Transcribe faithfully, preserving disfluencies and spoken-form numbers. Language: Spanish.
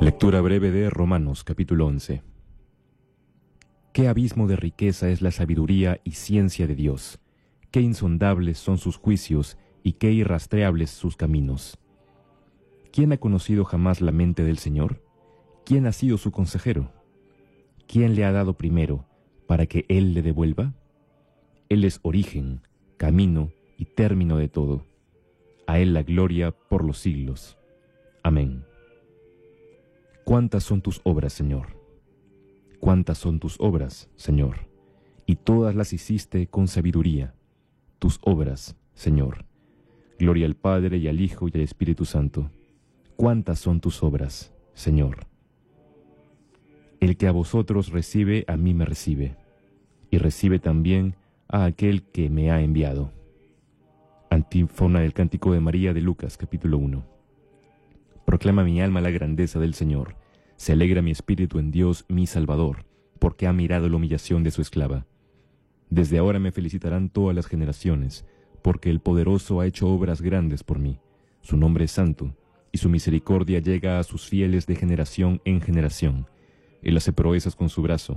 Lectura breve de Romanos, capítulo once. Qué abismo de riqueza es la sabiduría y ciencia de Dios, qué insondables son sus juicios y qué irrastreables sus caminos. ¿Quién ha conocido jamás la mente del Señor? ¿Quién ha sido su consejero? ¿Quién le ha dado primero para que Él le devuelva? Él es origen, camino y término de todo. A Él la gloria por los siglos. Amén. ¿Cuántas son tus obras, Señor? ¿Cuántas son tus obras, Señor? Y todas las hiciste con sabiduría. Tus obras, Señor. Gloria al Padre y al Hijo y al Espíritu Santo. ¿Cuántas son tus obras, Señor? El que a vosotros recibe, a mí me recibe, y recibe también a aquel que me ha enviado. Antífona del Cántico de María de Lucas, capítulo uno. Proclama mi alma la grandeza del Señor. Se alegra mi espíritu en Dios, mi Salvador, porque ha mirado la humillación de su esclava. Desde ahora me felicitarán todas las generaciones, porque el Poderoso ha hecho obras grandes por mí. Su nombre es santo, y su misericordia llega a sus fieles de generación en generación. Él hace proezas con su brazo.